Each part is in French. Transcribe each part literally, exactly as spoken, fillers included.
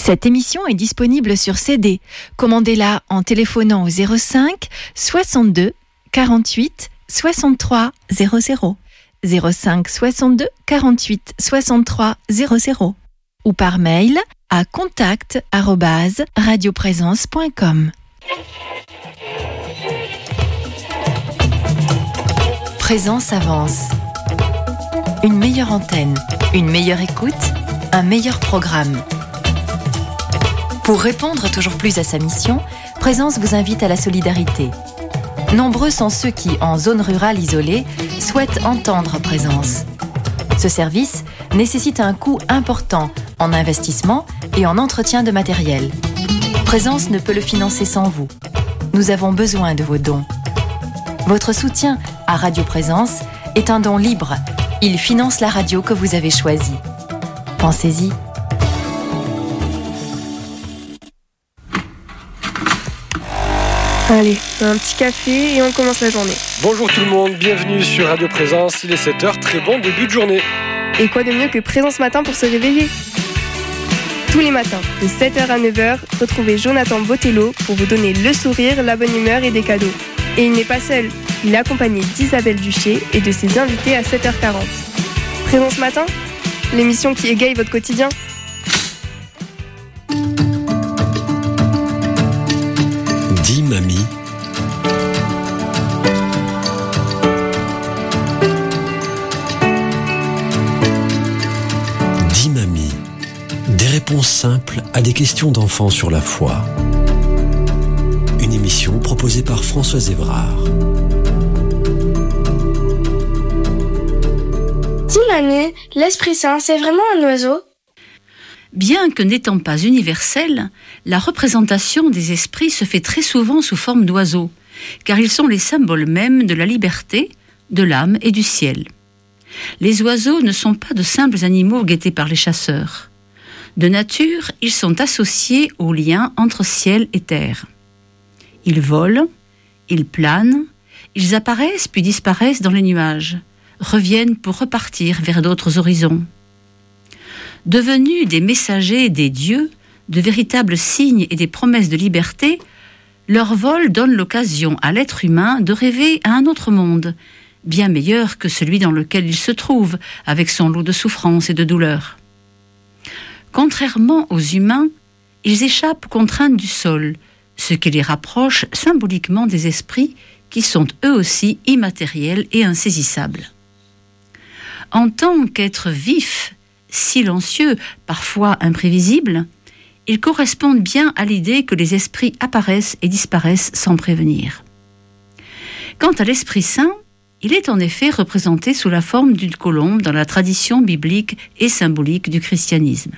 Cette émission est disponible sur C D. Commandez-la en téléphonant au zéro cinq soixante-deux quarante-huit soixante-trois zéro zéro, zéro cinq soixante-deux quarante-huit soixante-trois zéro zéro ou par mail à contact arobase radioprésence point com. Présence avance. Une meilleure antenne, une meilleure écoute, un meilleur programme. Pour répondre toujours plus à sa mission, Présence vous invite à la solidarité. Nombreux sont ceux qui, en zone rurale isolée, souhaitent entendre Présence. Ce service nécessite un coût important en investissement et en entretien de matériel. Présence ne peut le financer sans vous. Nous avons besoin de vos dons. Votre soutien à Radio Présence est un don libre. Il finance la radio que vous avez choisie. Pensez-y. Allez, un petit café et on commence la journée. Bonjour tout le monde, bienvenue sur Radio Présence, il est sept heures, très bon début de journée. Et quoi de mieux que Présence Matin pour se réveiller ? Tous les matins, de sept heures à neuf heures, retrouvez Jonathan Botello pour vous donner le sourire, la bonne humeur et des cadeaux. Et il n'est pas seul, il est accompagné d'Isabelle Duché et de ses invités à sept heures quarante. Présence Matin, l'émission qui égaye votre quotidien. Dis mamie. Dis mamie. Des réponses simples à des questions d'enfants sur la foi. Une émission proposée par Françoise Évrard. Dis mamie, l'Esprit Saint, c'est vraiment un oiseau ? Bien que n'étant pas universelle, la représentation des esprits se fait très souvent sous forme d'oiseaux, car ils sont les symboles mêmes de la liberté, de l'âme et du ciel. Les oiseaux ne sont pas de simples animaux guettés par les chasseurs. De nature, ils sont associés au lien entre ciel et terre. Ils volent, ils planent, ils apparaissent puis disparaissent dans les nuages, reviennent pour repartir vers d'autres horizons. Devenus des messagers des dieux, de véritables signes et des promesses de liberté, leur vol donne l'occasion à l'être humain de rêver à un autre monde, bien meilleur que celui dans lequel il se trouve, avec son lot de souffrances et de douleurs. Contrairement aux humains, ils échappent aux contraintes du sol, ce qui les rapproche symboliquement des esprits qui sont eux aussi immatériels et insaisissables. En tant qu'êtres vifs, silencieux, parfois imprévisibles, ils correspondent bien à l'idée que les esprits apparaissent et disparaissent sans prévenir. Quant à l'Esprit Saint, il est en effet représenté sous la forme d'une colombe dans la tradition biblique et symbolique du christianisme.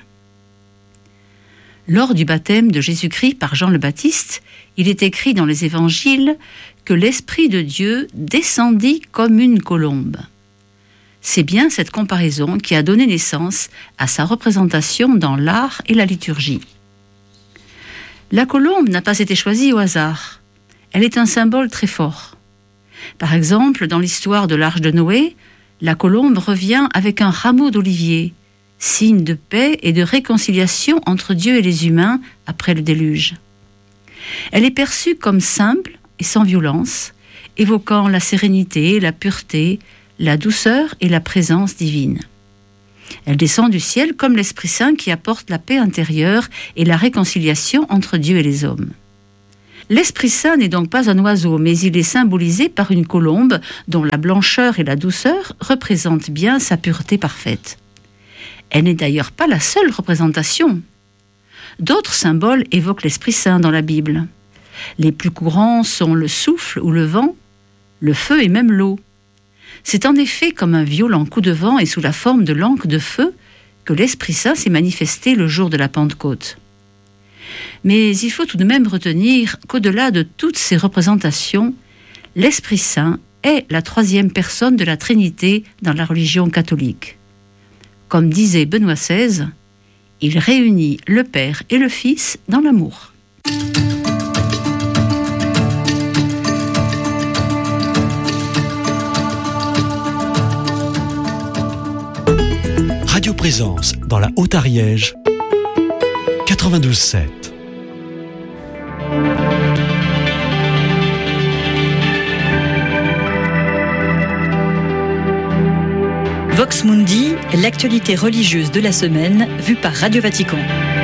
Lors du baptême de Jésus-Christ par Jean le Baptiste, il est écrit dans les évangiles que l'Esprit de Dieu descendit comme une colombe. C'est bien cette comparaison qui a donné naissance à sa représentation dans l'art et la liturgie. La colombe n'a pas été choisie au hasard. Elle est un symbole très fort. Par exemple, dans l'histoire de l'Arche de Noé, la colombe revient avec un rameau d'olivier, signe de paix et de réconciliation entre Dieu et les humains après le déluge. Elle est perçue comme simple et sans violence, évoquant la sérénité, la pureté, la douceur et la présence divine. Elle descend du ciel comme l'Esprit Saint qui apporte la paix intérieure et la réconciliation entre Dieu et les hommes. L'Esprit Saint n'est donc pas un oiseau, mais il est symbolisé par une colombe dont la blancheur et la douceur représentent bien sa pureté parfaite. Elle n'est d'ailleurs pas la seule représentation. D'autres symboles évoquent l'Esprit Saint dans la Bible. Les plus courants sont le souffle ou le vent, le feu et même l'eau. C'est en effet comme un violent coup de vent et sous la forme de langue de feu que l'Esprit Saint s'est manifesté le jour de la Pentecôte. Mais il faut tout de même retenir qu'au-delà de toutes ces représentations, l'Esprit Saint est la troisième personne de la Trinité dans la religion catholique. Comme disait Benoît seize, il réunit le Père et le Fils dans l'amour. Radio Présence dans la Haute-Ariège, quatre-vingt-douze sept. Vox Mundi, l'actualité religieuse de la semaine, vue par Radio Vatican.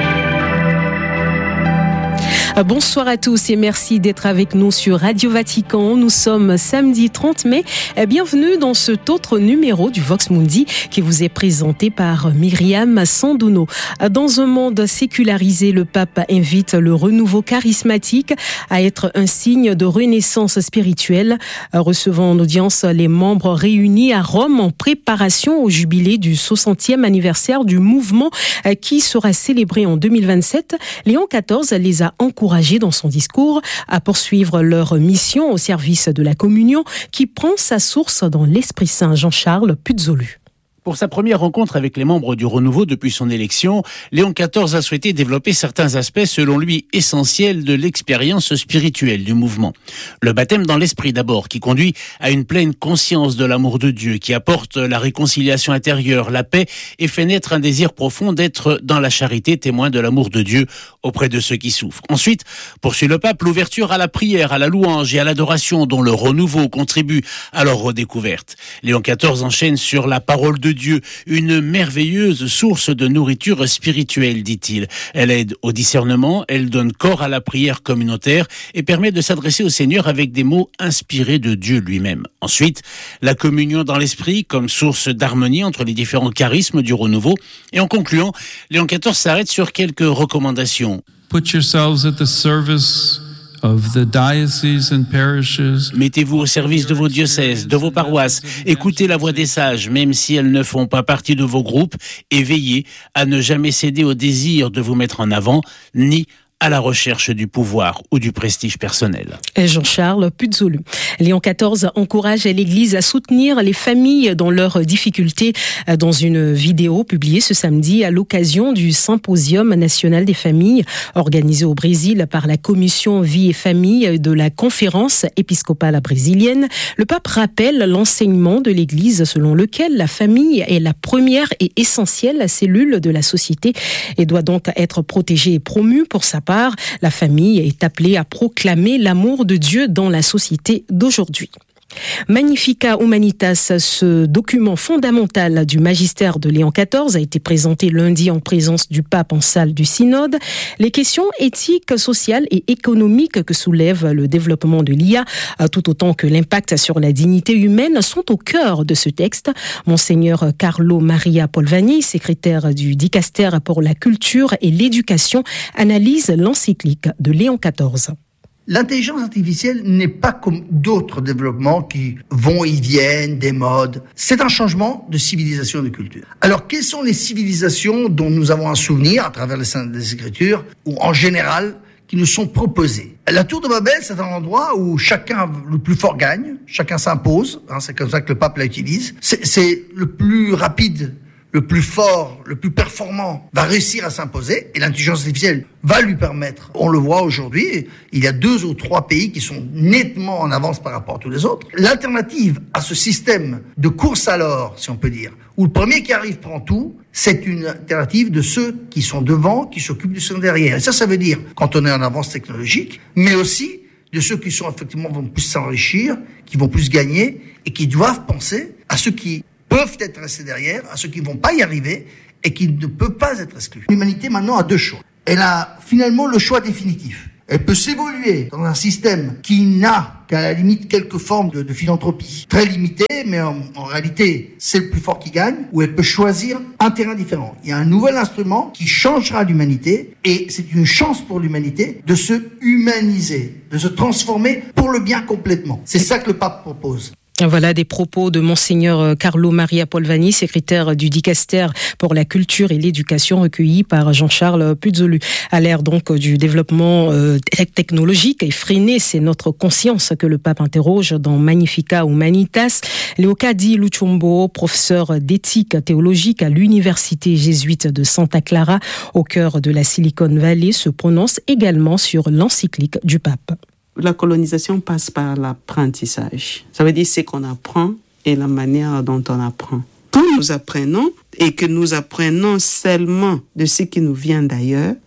Bonsoir à tous et merci d'être avec nous sur Radio Vatican. Nous sommes samedi trente mai. Bienvenue dans cet autre numéro du Vox Mundi qui vous est présenté par Myriam Sandouno. Dans un monde sécularisé, le pape invite le renouveau charismatique à être un signe de renaissance spirituelle. Recevant en audience les membres réunis à Rome en préparation au jubilé du soixantième anniversaire du mouvement qui sera célébré en deux mille vingt-sept, Léon quatorze les a encouragés dans son discours à poursuivre leur mission au service de la communion qui prend sa source dans l'Esprit Saint. Jean-Charles Puzzolu. Pour sa première rencontre avec les membres du Renouveau depuis son élection, Léon quatorze a souhaité développer certains aspects selon lui essentiels de l'expérience spirituelle du mouvement. Le baptême dans l'esprit d'abord, qui conduit à une pleine conscience de l'amour de Dieu, qui apporte la réconciliation intérieure, la paix et fait naître un désir profond d'être dans la charité, témoin de l'amour de Dieu auprès de ceux qui souffrent. Ensuite, poursuit le pape, l'ouverture à la prière, à la louange et à l'adoration dont le Renouveau contribue à leur redécouverte. Léon quatorze enchaîne sur la parole de Dieu, une merveilleuse source de nourriture spirituelle, dit-il. Elle aide au discernement, elle donne corps à la prière communautaire et permet de s'adresser au Seigneur avec des mots inspirés de Dieu lui-même. Ensuite, la communion dans l'esprit comme source d'harmonie entre les différents charismes du Renouveau. Et en concluant, Léon quatorze s'arrête sur quelques recommandations. Put yourselves at the service of the dioceses and parishes. Mettez-vous au service de vos diocèses, de vos paroisses. Écoutez la voix des sages, même si elles ne font pas partie de vos groupes, et veillez à ne jamais céder au désir de vous mettre en avant, ni à la recherche du pouvoir ou du prestige personnel. Jean-Charles Puzzolu. Léon quatorze encourage l'Église à soutenir les familles dans leurs difficultés dans une vidéo publiée ce samedi à l'occasion du Symposium national des familles organisé au Brésil par la Commission Vie et Famille de la Conférence épiscopale brésilienne. Le pape rappelle l'enseignement de l'Église selon lequel la famille est la première et essentielle cellule de la société et doit donc être protégée et promue. Pour sa part, la famille est appelée à proclamer l'amour de Dieu dans la société d'aujourd'hui. Magnificat Humanitas, ce document fondamental du magistère de Léon quatorze a été présenté lundi en présence du pape en salle du synode. Les questions éthiques, sociales et économiques que soulève le développement de l'I A, tout autant que l'impact sur la dignité humaine, sont au cœur de ce texte. Monseigneur Carlo Maria Polvani, secrétaire du Dicaster pour la culture et l'éducation, analyse l'encyclique de Léon quatorze. L'intelligence artificielle n'est pas comme d'autres développements qui vont et viennent, des modes. C'est un changement de civilisation et de culture. Alors, quelles sont les civilisations dont nous avons un souvenir à travers les Saintes Écritures, ou en général, qui nous sont proposées? La tour de Babel, c'est un endroit où chacun, le plus fort gagne, chacun s'impose, hein, c'est comme ça que le pape l'utilise. C'est, c'est le plus rapide, le plus fort, le plus performant va réussir à s'imposer et l'intelligence artificielle va lui permettre. On le voit aujourd'hui, il y a deux ou trois pays qui sont nettement en avance par rapport à tous les autres. L'alternative à ce système de course à l'or, si on peut dire, où le premier qui arrive prend tout, c'est une alternative de ceux qui sont devant, qui s'occupent du son derrière. Et ça, ça veut dire, quand on est en avance technologique, mais aussi de ceux qui sont effectivement vont plus s'enrichir, qui vont plus gagner et qui doivent penser à ceux qui peuvent être restés derrière, à ceux qui ne vont pas y arriver et qui ne peuvent pas être exclus. L'humanité maintenant a deux choix. Elle a finalement le choix définitif. Elle peut s'évoluer dans un système qui n'a qu'à la limite quelques formes de, de philanthropie très limitées, mais en, en réalité c'est le plus fort qui gagne, ou elle peut choisir un terrain différent. Il y a un nouvel instrument qui changera l'humanité et c'est une chance pour l'humanité de se humaniser, de se transformer pour le bien complètement. C'est ça que le pape propose. Voilà des propos de Monseigneur Carlo Maria Polvani, secrétaire du Dicaster pour la culture et l'éducation, recueilli par Jean-Charles Puzzolu. À l'ère donc du développement euh, technologique effréné, c'est notre conscience que le pape interroge dans Magnificat Humanitas. Leocadi Luchombo, professeur d'éthique théologique à l'université jésuite de Santa Clara, au cœur de la Silicon Valley, se prononce également sur l'encyclique du pape. La colonisation passe par l'apprentissage. Ça veut dire ce qu'on apprend et la manière dont on apprend. Quand nous apprenons et que nous apprenons seulement de ce qui nous vient d'ailleurs,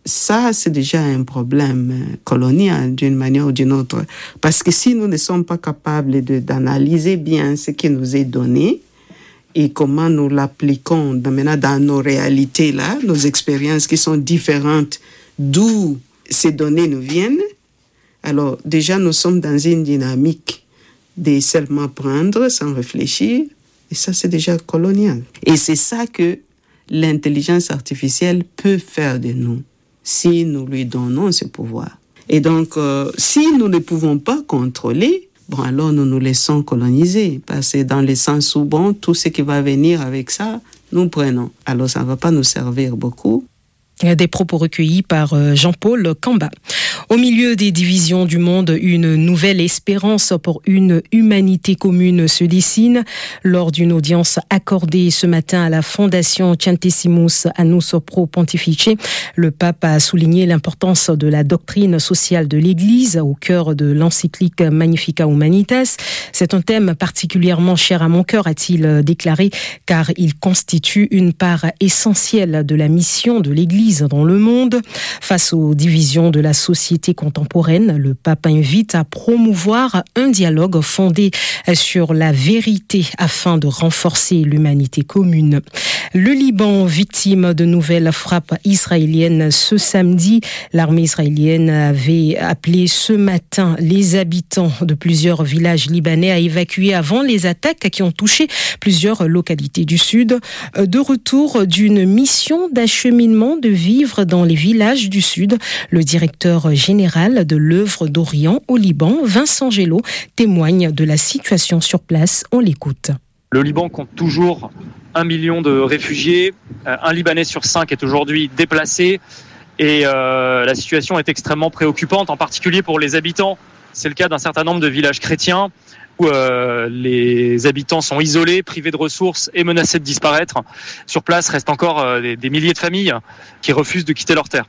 ça, c'est déjà un problème colonial d'une manière ou d'une autre. Parce que si nous ne sommes pas capables de, d'analyser bien ce qui nous est donné et comment nous l'appliquons dans, maintenant dans nos réalités, là, nos expériences qui sont différentes d'où ces données nous viennent, alors déjà nous sommes dans une dynamique de seulement prendre sans réfléchir, et ça c'est déjà colonial. Et c'est ça que l'intelligence artificielle peut faire de nous, si nous lui donnons ce pouvoir. Et donc, euh, si nous ne pouvons pas contrôler, bon, alors nous nous laissons coloniser, parce que dans le sens où, bon, tout ce qui va venir avec ça, nous prenons. Alors, ça ne va pas nous servir beaucoup. Des propos recueillis par Jean-Paul Kamba. Au milieu des divisions du monde, une nouvelle espérance pour une humanité commune se dessine. Lors d'une audience accordée ce matin à la Fondation Centesimus Annus Pro Pontifice, le pape a souligné l'importance de la doctrine sociale de l'Église au cœur de l'encyclique Magnificat Humanitas. C'est un thème particulièrement cher à mon cœur, a-t-il déclaré, car il constitue une part essentielle de la mission de l'Église dans le monde. Face aux divisions de la société contemporaine, le pape invite à promouvoir un dialogue fondé sur la vérité afin de renforcer l'humanité commune. Le Liban, victime de nouvelles frappes israéliennes ce samedi, l'armée israélienne avait appelé ce matin les habitants de plusieurs villages libanais à évacuer avant les attaques qui ont touché plusieurs localités du sud. De retour d'une mission d'acheminement de vivre dans les villages du Sud, le directeur général de l'œuvre d'Orient au Liban, Vincent Gelot, témoigne de la situation sur place. On l'écoute. Le Liban compte toujours un million de réfugiés. Un Libanais sur cinq est aujourd'hui déplacé. Et euh, la situation est extrêmement préoccupante, en particulier pour les habitants. C'est le cas d'un certain nombre de villages chrétiens où euh, les habitants sont isolés, privés de ressources et menacés de disparaître. Sur place restent encore euh, des, des milliers de familles qui refusent de quitter leur terre.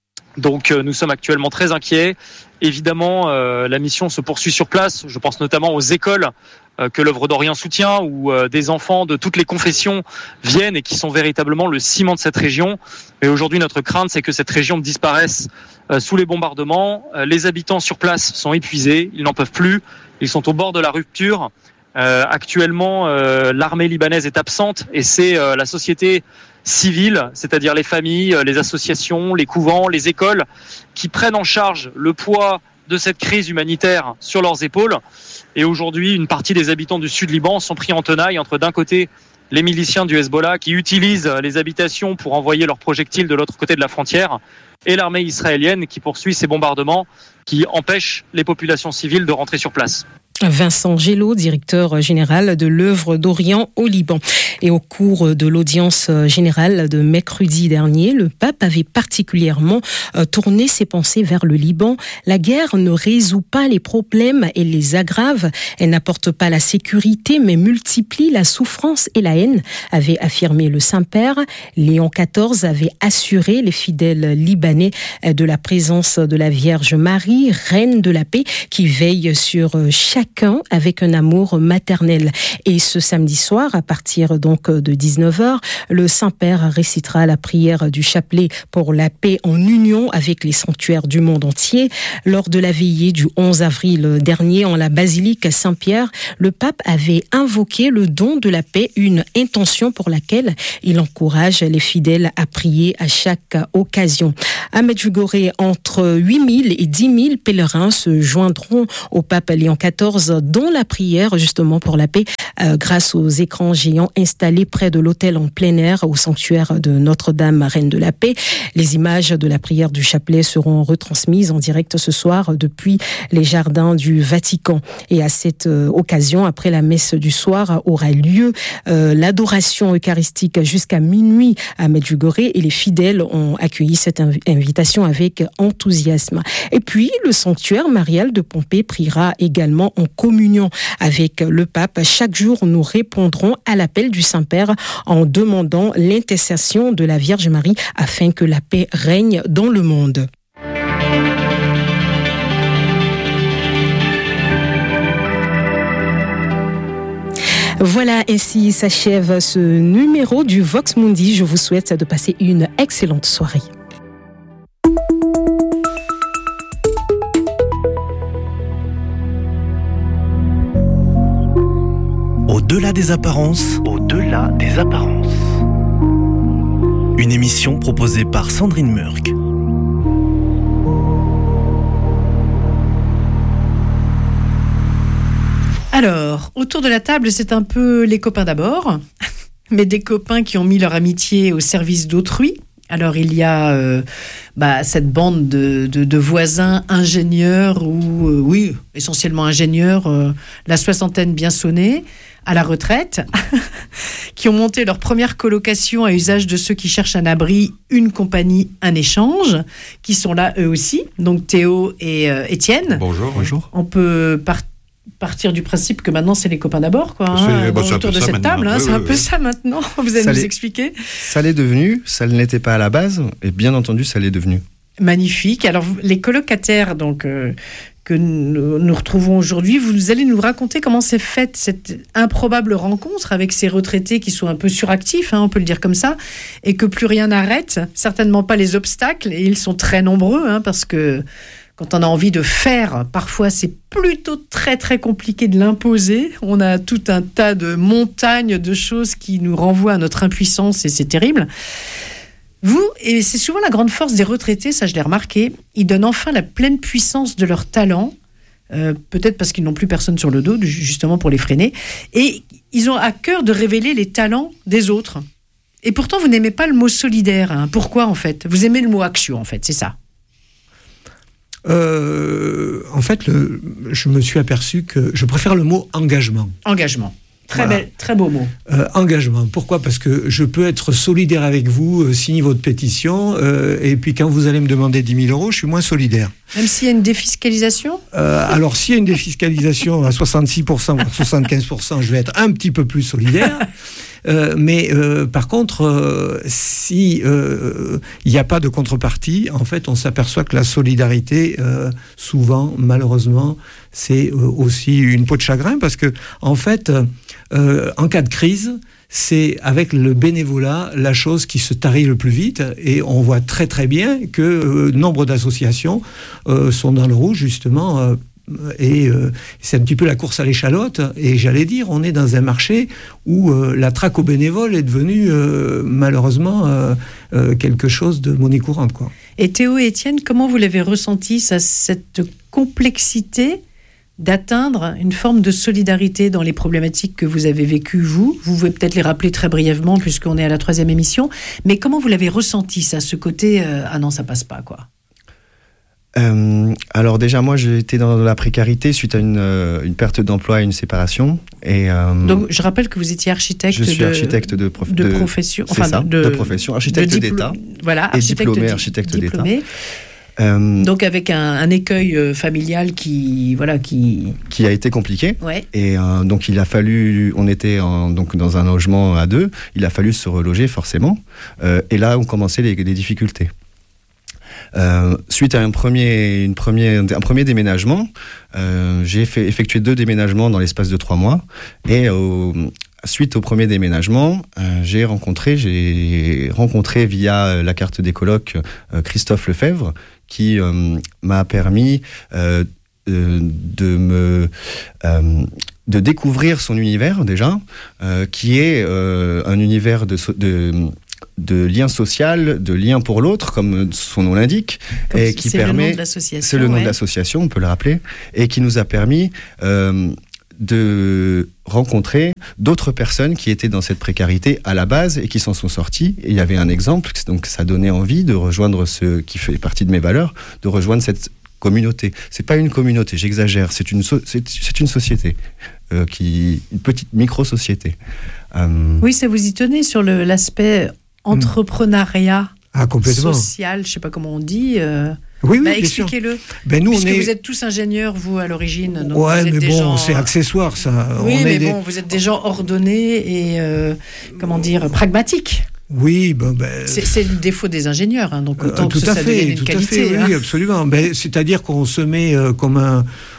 Donc euh, nous sommes actuellement très inquiets. Évidemment, euh, la mission se poursuit sur place. Je pense notamment aux écoles euh, que l'œuvre d'Orient soutient, où euh, des enfants de toutes les confessions viennent et qui sont véritablement le ciment de cette région. Mais aujourd'hui, notre crainte, c'est que cette région disparaisse euh, sous les bombardements. Euh, les habitants sur place sont épuisés, ils n'en peuvent plus. Ils sont au bord de la rupture. Euh, actuellement, euh, l'armée libanaise est absente et c'est euh, la société civile, c'est-à-dire les familles, les associations, les couvents, les écoles, qui prennent en charge le poids de cette crise humanitaire sur leurs épaules. Et aujourd'hui, une partie des habitants du sud Liban sont pris en tenaille entre d'un côté les miliciens du Hezbollah qui utilisent les habitations pour envoyer leurs projectiles de l'autre côté de la frontière et l'armée israélienne qui poursuit ces bombardements qui empêchent les populations civiles de rentrer sur place. Vincent Gelot, directeur général de l'œuvre d'Orient au Liban. Et au cours de l'audience générale de mercredi dernier, le pape avait particulièrement tourné ses pensées vers le Liban. La guerre ne résout pas les problèmes et les aggrave. Elle n'apporte pas la sécurité, mais multiplie la souffrance et la haine, avait affirmé le Saint-Père. Léon quatorze avait assuré les fidèles libanais de la présence de la Vierge Marie, reine de la paix, qui veille sur chaque avec un amour maternel. Et ce samedi soir, à partir donc de dix-neuf heures, le Saint-Père récitera la prière du chapelet pour la paix en union avec les sanctuaires du monde entier. Lors de la veillée du onze avril dernier en la basilique Saint-Pierre, le pape avait invoqué le don de la paix, une intention pour laquelle il encourage les fidèles à prier à chaque occasion. À Medjugorje, entre huit mille et dix mille pèlerins se joindront au pape Léon quatorze dont la prière justement pour la paix euh, grâce aux écrans géants installés près de l'autel en plein air au sanctuaire de Notre-Dame, Reine de la Paix. Les images de la prière du chapelet seront retransmises en direct ce soir depuis les jardins du Vatican. Et à cette euh, occasion, après la messe du soir, aura lieu euh, l'adoration eucharistique jusqu'à minuit à Medjugorje et les fidèles ont accueilli cette inv- invitation avec enthousiasme. Et puis, le sanctuaire marial de Pompée priera également en communion avec le pape. Chaque jour, nous répondrons à l'appel du Saint-Père en demandant l'intercession de la Vierge Marie afin que la paix règne dans le monde. Voilà, ainsi s'achève ce numéro du Vox Mundi. Je vous souhaite de passer une excellente soirée. Au-delà des apparences. Au-delà des apparences. Une émission proposée par Sandrine Murk. Alors, autour de la table, c'est un peu les copains d'abord, mais des copains qui ont mis leur amitié au service d'autrui. Alors, il y a euh, bah, cette bande de, de, de voisins ingénieurs, ou euh, oui, essentiellement ingénieurs, euh, la soixantaine bien sonnée, à la retraite, qui ont monté leur première colocation à usage de ceux qui cherchent un abri, une compagnie, un échange, qui sont là eux aussi, donc Théo et euh, Étienne. Bonjour. Bonjour. On peut partir partir du principe que maintenant c'est les copains d'abord, quoi, c'est, hein, bah, c'est autour de cette maintenant. table, hein, oui, c'est oui, un peu oui. ça maintenant. Vous allez Ça nous l'est. expliquer. Ça l'est devenu, ça ne l'était pas à la base, et bien entendu, ça l'est devenu. Magnifique. Alors les colocataires, donc euh, que nous, nous retrouvons aujourd'hui, vous allez nous raconter comment s'est faite cette improbable rencontre avec ces retraités qui sont un peu suractifs, hein, on peut le dire comme ça, et que plus rien n'arrête, certainement pas les obstacles, et ils sont très nombreux, hein, parce que quand on a envie de faire, parfois c'est plutôt très très compliqué de l'imposer. On a tout un tas de montagnes de choses qui nous renvoient à notre impuissance et c'est terrible. Vous, et c'est souvent la grande force des retraités, ça je l'ai remarqué, ils donnent enfin la pleine puissance de leur talent, euh, peut-être parce qu'ils n'ont plus personne sur le dos, justement pour les freiner, et ils ont à cœur de révéler les talents des autres. Et pourtant vous n'aimez pas le mot solidaire. Hein. Pourquoi en fait ? Vous aimez le mot action en fait, c'est ça ? Euh, en fait, le, je me suis aperçu que je préfère le mot engagement. Engagement. Très, Voilà. belle, très beau mot. Euh, engagement. Pourquoi ? Parce que je peux être solidaire avec vous, euh, signer votre pétition, euh, et puis quand vous allez me demander dix mille euros, je suis moins solidaire. Même s'il y a une défiscalisation ? euh, Alors, s'il y a une défiscalisation à soixante-six pour cent, voire soixante-quinze pour cent, je vais être un petit peu plus solidaire. Euh, mais euh, par contre, euh, si euh, il n'y a pas de contrepartie, en fait, on s'aperçoit que la solidarité, euh, souvent, malheureusement, c'est euh, aussi une peau de chagrin, parce que, en fait, euh, en cas de crise, c'est avec le bénévolat la chose qui se tarit le plus vite, et on voit très très bien que euh, nombre d'associations euh, sont dans le rouge, justement. Euh, Et euh, c'est un petit peu la course à l'échalote. Et j'allais dire, on est dans un marché où euh, la traque aux bénévoles est devenue euh, malheureusement euh, euh, quelque chose de monnaie courante, quoi. Et Théo et Étienne, comment vous l'avez ressenti, ça, cette complexité d'atteindre une forme de solidarité dans les problématiques que vous avez vécues, vous ? Vous pouvez peut-être les rappeler très brièvement, puisqu'on est à la troisième émission. Mais comment vous l'avez ressenti, ça, ce côté euh, « ah non, ça passe pas », quoi ? Euh, alors déjà, moi, j'ai été dans la précarité suite à une, euh, une perte d'emploi et une séparation. Et, euh, Donc, je rappelle que vous étiez architecte. Je suis de, architecte de, prof, de, de profession. C'est enfin, ça, de, de profession, architecte de d'État. Voilà, et architecte diplômé di- architecte diplômé. d'État. Euh, Donc avec un, un écueil euh, familial qui, voilà, qui qui a été compliqué. Ouais. Et euh, donc il a fallu, on était en, donc dans un logement à deux, il a fallu se reloger forcément. Euh, et là ont commencé les, les difficultés. Euh, suite à un premier, une premier, un premier déménagement, euh, j'ai fait, effectué deux déménagements dans l'espace de trois mois. Et au, suite au premier déménagement, euh, j'ai rencontré, j'ai rencontré via la carte des colocs euh, Christophe Lefebvre, qui euh, m'a permis euh, euh, de me euh, de découvrir son univers déjà, euh, qui est euh, un univers de, so- de de lien social, de lien pour l'autre, comme son nom l'indique, Comme et c'est- qui c'est le permet. nom de l'association, C'est le nom ouais. de l'association, on peut le rappeler, et qui nous a permis euh, de rencontrer d'autres personnes qui étaient dans cette précarité à la base et qui s'en sont sorties. Et il y avait un exemple, donc ça donnait envie de rejoindre ce qui fait partie de mes valeurs, de rejoindre cette communauté. C'est pas une communauté, j'exagère, c'est une, so- c'est, c'est une société, euh, qui, une petite micro-société. Euh, Oui, ça vous y tenez sur le, l'aspect entrepreneuriat Ah, complètement. social, je sais pas comment on dit. Euh... Oui, oui, bah, bien sûr. expliquez-le. Ben, nous, Puisque on est... vous êtes tous ingénieurs, vous, à l'origine. Donc Ouais, vous êtes mais des bon, gens... c'est accessoire, ça. Oui, On mais est des- bon, vous êtes des gens ordonnés et, euh, comment dire, pragmatiques. Oui, ben... ben... C'est, c'est le défaut des ingénieurs, hein, donc autant Euh, que tout ça à devienne fait, une tout qualité. à fait, hein. oui, absolument. Ben, c'est-à-dire qu'on se met euh, comme un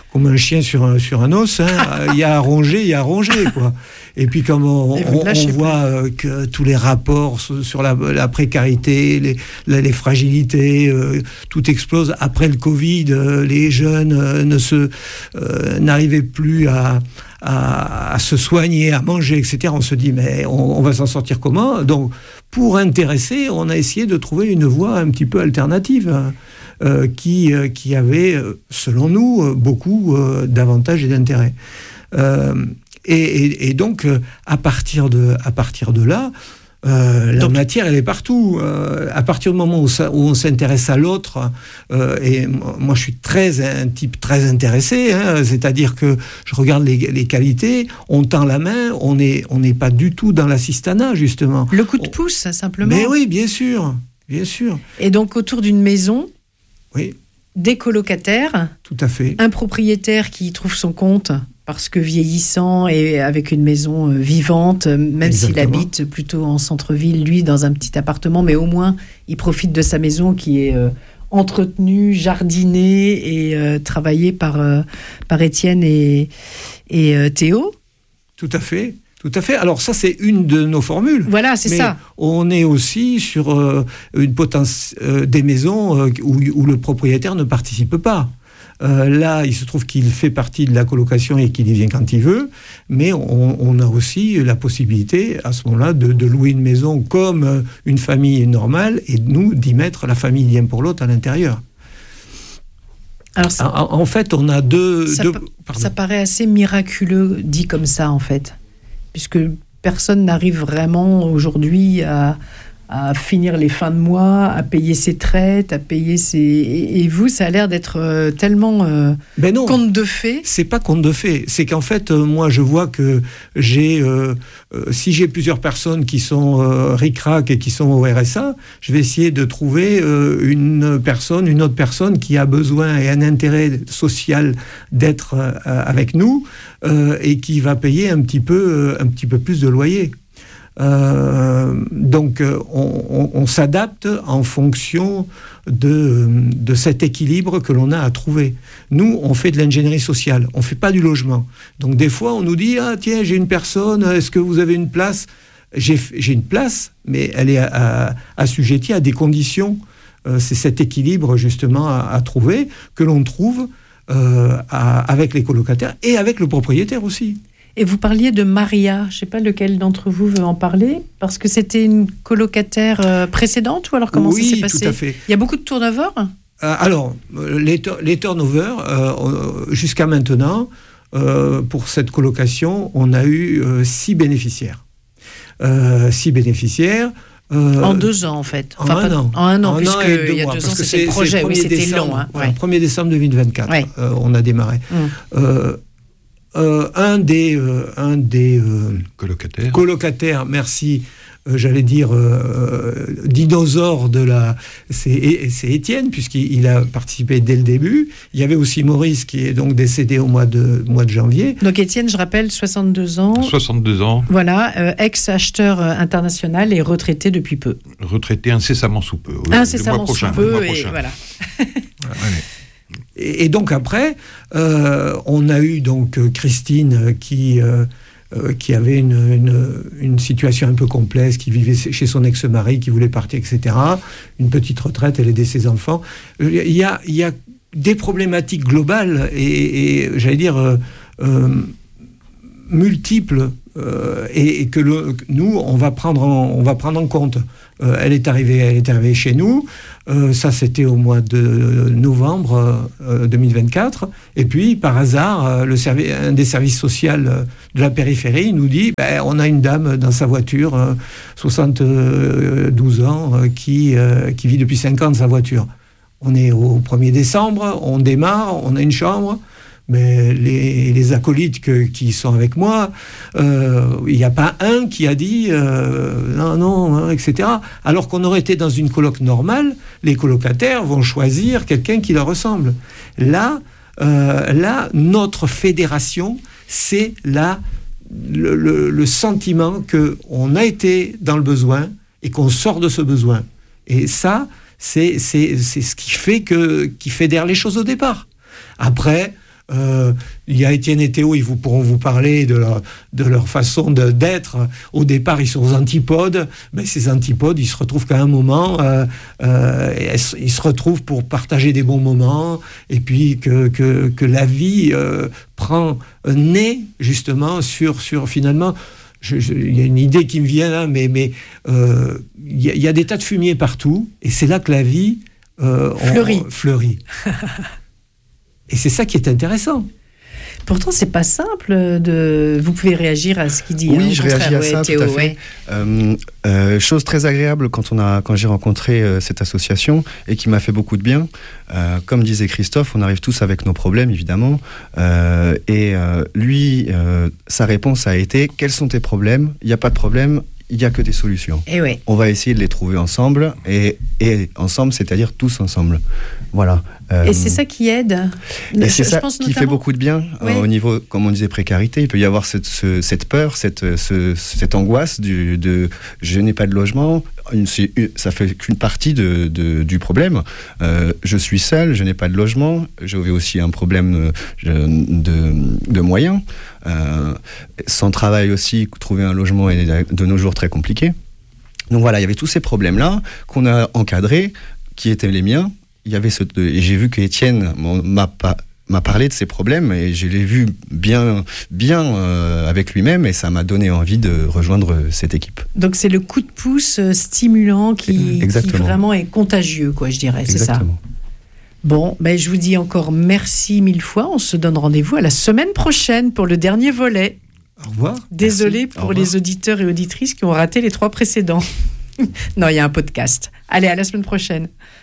comme un chien sur un, sur un os. Hein. Il y a à ronger, il y a à ronger, quoi. Et puis comme on, on, on voit euh, que tous les rapports sur, sur la, la précarité, les, la, les fragilités, euh, tout explose. Après le Covid, euh, les jeunes euh, ne se, euh, n'arrivaient plus à, à, à se soigner, à manger, et cetera. On se dit, mais on, on va s'en sortir comment ? Donc, pour intéresser, on a essayé de trouver une voie un petit peu alternative. Euh, qui, euh, qui avait, euh, selon nous, euh, beaucoup euh, d'avantages et d'intérêts. Euh, et, et, et donc, euh, à, partir de, à partir de là, euh, la donc, matière, elle est partout. Euh, à partir du moment où, ça, où on s'intéresse à l'autre, euh, et moi, je suis très, un type très intéressé, hein, c'est-à-dire que je regarde les, les qualités, on tend la main, on n'est on n'est pas du tout dans l'assistanat, justement. Le coup de pouce, on... simplement. Mais oui, bien sûr, bien sûr. Et donc, autour d'une maison, oui. Des colocataires, tout à fait. Un propriétaire qui trouve son compte parce que vieillissant et avec une maison vivante, même Exactement. S'il habite plutôt en centre-ville, lui dans un petit appartement, mais au moins il profite de sa maison qui est euh, entretenue, jardinée et euh, travaillée par, euh, par Étienne et, et euh, Théo. Tout à fait. Tout à fait. Alors ça, c'est une de nos formules. Voilà, c'est mais ça. On est aussi sur euh, une potence, euh, des maisons euh, où, où le propriétaire ne participe pas. Euh, là, il se trouve qu'il fait partie de la colocation et qu'il y vient quand il veut, mais on, on a aussi la possibilité, à ce moment-là, de, de louer une maison comme une famille normale et nous, d'y mettre la famille l'un pour l'autre à l'intérieur. Alors ça, en, en fait, on a deux... Ça, deux pa- ça paraît assez miraculeux, dit comme ça, en fait. Puisque personne n'arrive vraiment aujourd'hui à, à finir les fins de mois, à payer ses traites, à payer ses... Et, et vous, ça a l'air d'être euh, tellement euh, ben non, conte de fées. C'est pas conte de fées. C'est qu'en fait, euh, moi, je vois que j'ai... Euh, euh, si j'ai plusieurs personnes qui sont euh, ric-rac et qui sont au R S A, je vais essayer de trouver euh, une personne, une autre personne qui a besoin et un intérêt social d'être euh, avec nous euh, et qui va payer un petit peu, un petit peu plus de loyer. Euh, donc on, on, on s'adapte en fonction de, de cet équilibre que l'on a à trouver. Nous, on fait de l'ingénierie sociale, on ne fait pas du logement. Donc des fois, on nous dit « Ah tiens, j'ai une personne, est-ce que vous avez une place ?» j'ai, j'ai une place, mais elle est à, à, assujettie à des conditions. Euh, c'est cet équilibre justement à, à trouver, que l'on trouve euh, à, avec les colocataires et avec le propriétaire aussi. Et vous parliez de Maria, je ne sais pas lequel d'entre vous veut en parler, parce que c'était une colocataire euh, précédente, ou alors comment oui, ça s'est passé ? Oui, tout à fait. Il y a beaucoup de turnover ? euh, Alors, les, les turnovers, euh, jusqu'à maintenant, euh, pour cette colocation, on a eu euh, six bénéficiaires. Euh, six bénéficiaires. Euh, en deux ans, en fait. Enfin, en un pas, an. En un an, puisqu'il y a mois, deux ans, c'était le projet. Oui, c'était long. Hein, ouais. premier décembre deux mille vingt-quatre, ouais. euh, on a démarré. Mm. Euh, Euh, un des, euh, un des euh, colocataires. colocataires, merci, euh, j'allais dire euh, dinosaure de la... C'est, c'est Étienne, puisqu'il il a participé dès le début. Il y avait aussi Maurice, qui est donc décédé au mois de, mois de janvier. Donc Étienne, je rappelle, soixante-deux ans. soixante-deux ans. Voilà, euh, ex-acheteur international et retraité depuis peu. Retraité incessamment sous peu. Oui, incessamment le mois prochain, sous peu, le mois et prochain. voilà. ouais. Et donc après, euh, on a eu donc Christine qui, euh, euh, qui avait une, une, une situation un peu complexe, qui vivait chez son ex-mari, qui voulait partir, et cetera. Une petite retraite, elle aidait ses enfants. Il y a, il y a des problématiques globales et, et j'allais dire euh, euh, multiples euh, et, et que le, nous, on va prendre en, on va prendre en compte. Euh, elle est arrivée, elle est arrivée chez nous. Euh, ça, c'était au mois de novembre euh, deux mille vingt-quatre. Et puis, par hasard, euh, le servi- un des services sociaux euh, de la périphérie nous dit ben, on a une dame dans sa voiture, euh, soixante-douze ans, euh, qui, euh, qui vit depuis cinq ans dans sa voiture. On est au premier décembre, on démarre, on a une chambre. Mais les, les acolytes que, qui sont avec moi, il euh, n'y a pas un qui a dit euh, non, non, hein, et cetera. Alors qu'on aurait été dans une coloc normale, les colocataires vont choisir quelqu'un qui leur ressemble. Là, euh, là notre fédération, c'est là le, le, le sentiment qu'on a été dans le besoin et qu'on sort de ce besoin. Et ça, c'est, c'est, c'est ce qui fait que, qui fédère les choses au départ. Après, Euh, il y a Étienne et Théo, ils vous pourront vous parler de leur, de leur façon de, d'être. Au départ, ils sont aux antipodes, mais ces antipodes, ils se retrouvent qu'à un moment, euh, euh, ils se retrouvent pour partager des bons moments, et puis que, que, que la vie euh, prend euh, naît justement sur, sur finalement. Il y a une idée qui me vient là, mais mais euh, il y, y a des tas de fumier partout, et c'est là que la vie euh, fleurit. On, fleurit. Et c'est ça qui est intéressant. Pourtant, c'est pas simple de. Vous pouvez réagir à ce qu'il dit. Oui, hein, je réagis à ça, Théo, tout à fait. ouais. Euh, euh, chose très agréable quand on a, quand j'ai rencontré euh, cette association et qui m'a fait beaucoup de bien. Euh, comme disait Christophe, on arrive tous avec nos problèmes, évidemment. Euh, et euh, lui, euh, sa réponse a été: quels sont tes problèmes ? Il n'y a pas de problème. Il n'y a que des solutions. Et ouais. On va essayer de les trouver ensemble, et, et ensemble, c'est-à-dire tous ensemble. Voilà. Euh, et c'est ça qui aide. Et je, c'est ça pense qui notamment... fait beaucoup de bien ouais. euh, au niveau, comme on disait, précarité. Il peut y avoir cette, ce, cette peur, cette, ce, cette angoisse du, de je n'ai pas de logement. Une, c'est, ça fait qu'une partie de, de, du problème. Euh, je suis seul, je n'ai pas de logement. J'avais aussi un problème de, de, de moyens. Euh, sans travail aussi, trouver un logement est de nos jours très compliqué. Donc voilà, il y avait tous ces problèmes-là qu'on a encadrés, qui étaient les miens. Il y avait ce, et j'ai vu qu'Étienne m'a, pas, m'a parlé de ses problèmes, et je l'ai vu bien, bien euh, avec lui-même, et ça m'a donné envie de rejoindre cette équipe. Donc c'est le coup de pouce stimulant qui, qui vraiment est contagieux, quoi, je dirais, c'est Exactement. ça. Bon, ben je vous dis encore merci mille fois. On se donne rendez-vous à la semaine prochaine pour le dernier volet. Au revoir. Désolé Merci. pour les auditeurs et auditrices qui ont raté les trois précédents. Non, il y a un podcast. Allez, à la semaine prochaine.